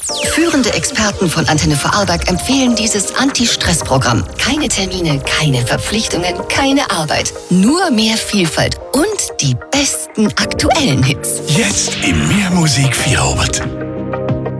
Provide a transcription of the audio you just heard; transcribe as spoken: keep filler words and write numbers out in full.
Führende Experten von Antenne Vorarlberg empfehlen dieses Anti-Stress-Programm. Keine Termine, keine Verpflichtungen, keine Arbeit. Nur mehr Vielfalt und die besten aktuellen Hits. Jetzt im Mehr Musik Vierhobert.